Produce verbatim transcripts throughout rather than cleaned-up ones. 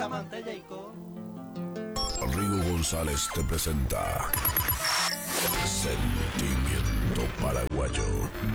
Rigo González te presenta Sentimiento Paraguayo.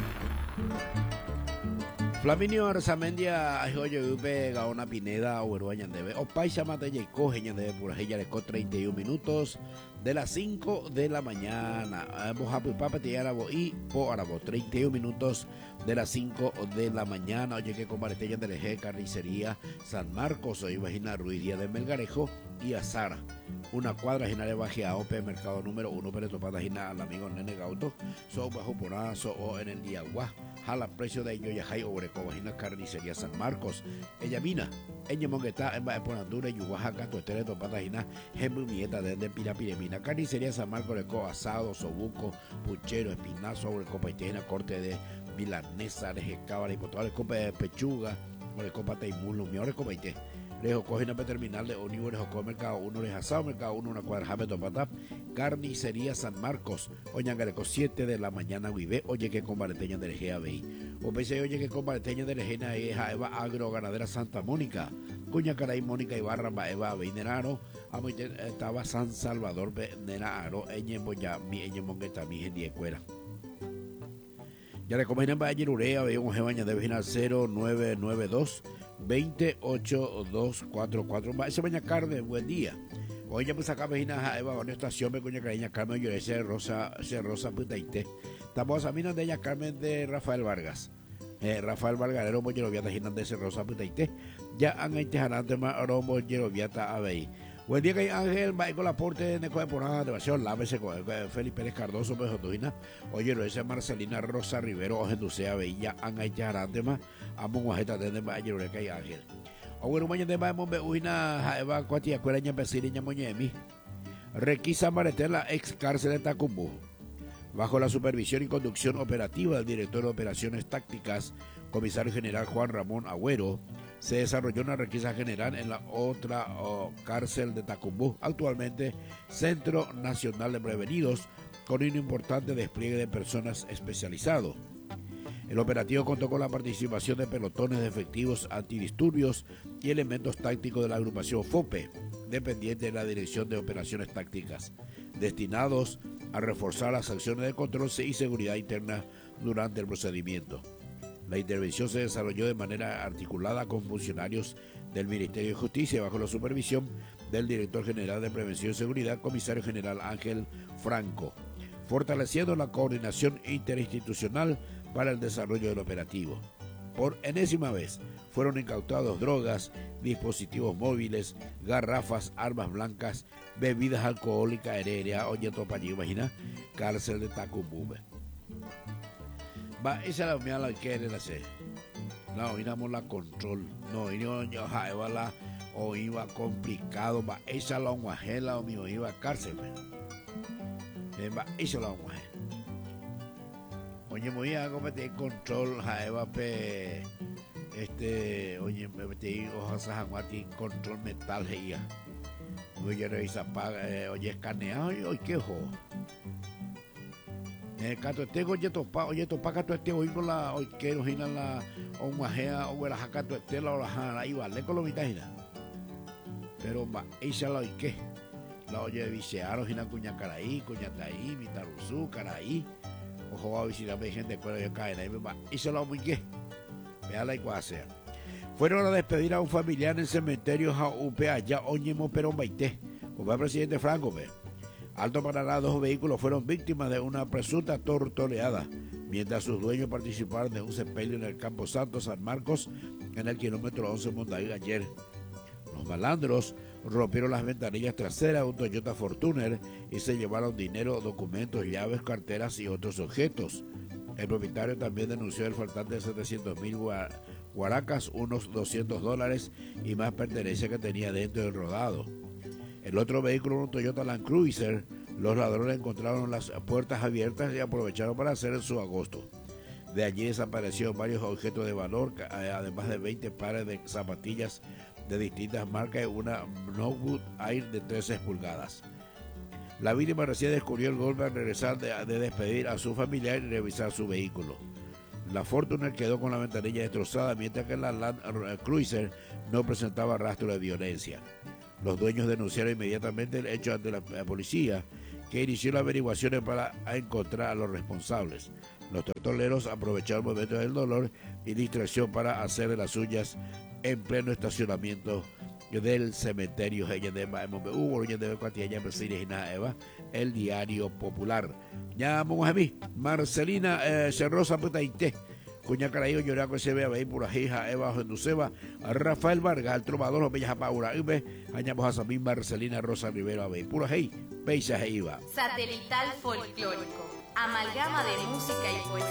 Flaminio Arzamendia, Ajoyo Upe, Gaona Pineda, Uruguay Ñandebe, o Paisa Matella y Coge Ñandebe, por ella le co treinta y un minutos de las cinco de la mañana. Mojapu Papa Tiarabo y Po Arabo, treinta y un minutos de las cinco de la mañana. Oye, que con Maretella de Leje, Carnicería San Marcos, hoy Vagina Ruiz Díaz de Melgarejo y Azara. Una cuadra Ginare Bajea Ope, mercado número uno, Pereto Patagina, al amigo Nene Gauto, so bajo porazo o en el Diagua. Jala precio de ello Yajay Obreco, Vagina Carnicería San Marcos. Ella mina, ella mongueta en Baeponandura, Yuajaca, Tuetere, Topatagina, Gembu Mieta, desde Pirapiremina, Carnicería San Marcos, Reco, asado, sobuco, puchero, espinazo, Obreco, Paitena, corte de milanesa, rejecábara, y potable, copa de pechuga, Obreco, pata y mulo, mi Obreco, Paité. Rejo cogina terminal de Onívoro, Rejo mercado uno, Rejasado, mercado uno, una cuadra, Jame Topatap, Carnicería San Marcos, Oñangareco, siete de la mañana, Vive, oye que con Bareteña de Lejea, Bey. O pese, oye que con Bareteña de Lejena, Eja, Eva Agro, Ganadera Santa Mónica, Cuña Caray, Mónica Ibarra, Eva, Beinerano, Amo estaba San Salvador, Neraro, Eñemboya, mi Eñemongueta, mi Gendiecuera. Ya le comentan en Valle Urea, Veo un Jebaña de Virginal cero nueve nueve dos, veintiocho dos cuarenta y cuatro. Ese baña carne, buen día. Hoy ya pues acá Vejina Eva, una estación, me coña cariña Carmen, yo ese Rosa, ese Rosa Putaite. Estamos a minas de ella Carmen de Rafael Vargas. Eh, Rafael Vargarero, Moyeroviata, Ginan de ese Rosa Putaite. Ya han hecho janante más Romo, Yeroviata, Abey. Buen día que hay Ángel, Michael Laporte, Neco de Porada, de Baseo, Lávese, Felipe Pérez Cardoso, Pejotujina, oye, lo ese Marcelina Rosa Rivero, Ojenducea, Veilla, Anga Charantema, Amon Guajeta, Tende, ayer, que hay Ángel. O bueno, mañana de Baemon, Beujina, Jaeva, Cuatia, Cueraña, Pesiriña, Moñemi, requisa Maretela, ex cárcel de Tacumbo. Bajo la supervisión y conducción operativa del director de Operaciones Tácticas, comisario general Juan Ramón Agüero, se desarrolló una requisa general en la otra oh, cárcel de Tacumbú, actualmente Centro Nacional de Prevenidos, con un importante despliegue de personas especializado. El operativo contó con la participación de pelotones de efectivos antidisturbios y elementos tácticos de la agrupación FOPE, dependiente de la Dirección de Operaciones Tácticas, destinados a reforzar las acciones de control y seguridad interna durante el procedimiento. La intervención se desarrolló de manera articulada con funcionarios del Ministerio de Justicia bajo la supervisión del Director General de Prevención y Seguridad, Comisario General Ángel Franco, fortaleciendo la coordinación interinstitucional para el desarrollo del operativo. Por enésima vez fueron incautados drogas, dispositivos móviles, garrafas, armas blancas, bebidas alcohólicas, heredia, oye, topañí, imagina, cárcel de Tacumbú. Va, esa es la mía la que era hacer. No, miramos la control. No, no, yo iba la o iba complicado. Va, esa la guajela o mi iba a cárcel. Va, esa la guajela. Oye, voy a cometer control, jaeva pe este, oye, me metí hojas jaguati control metal ya. Oye, revisa paga, eh, oye, escaneado, oye, qué jo. Eh, cato este oye topa, oye topa cato este hoy con la hoy quiero girar la o guajea o la jacato este la la ahí vale con lo mitajina. Pero va, esa la oye, la oye visearo gina cuña caraí, cuña taí, mitaruzú, caraí. Ojo a visitar gente de cuero de cadena y me va, esa la oye. Vea la igual sea. Fueron a despedir a un familiar en el cementerio Jaupe allá Oñemo Perón Baité. Como el presidente Franco, ve. Alto Paraná, dos vehículos fueron víctimas de una presunta tortoreada, mientras sus dueños participaron de un sepelio en el Campo Santo San Marcos, en el kilómetro once Montaí ayer. Los malandros rompieron las ventanillas traseras de un Toyota Fortuner y se llevaron dinero, documentos, llaves, carteras y otros objetos. El propietario también denunció el faltante de setecientos mil guaracas, unos doscientos dólares y más pertenencia que tenía dentro del rodado. El otro vehículo, un Toyota Land Cruiser, los ladrones encontraron las puertas abiertas y aprovecharon para hacer su agosto. De allí desaparecieron varios objetos de valor, además de veinte pares de zapatillas de distintas marcas y una Knockwood Air de trece pulgadas. La víctima recién descubrió el golpe al regresar de, de despedir a su familiar y revisar su vehículo. La Fortuner quedó con la ventanilla destrozada, mientras que la Land Cruiser no presentaba rastro de violencia. Los dueños denunciaron inmediatamente el hecho ante la policía, que inició las averiguaciones para encontrar a los responsables. Los tortoleros aprovecharon momentos del dolor y distracción para hacer de las suyas en pleno estacionamiento del cementerio el Diario Popular. Llamamos a mí, Marcelina eh, Cerrosa Putainte, Cuña Caraío, Lloraco, S B, Abey, Purajija, Eva, Jenduseva, Rafael Vargas, el trovador, los Bellas Paura, Ibe, Añamos a Samín, Marcelina Rosa Rivero, Abey, Purají, Peixa, Iba. Satelital folclórico, amalgama de música y poesía.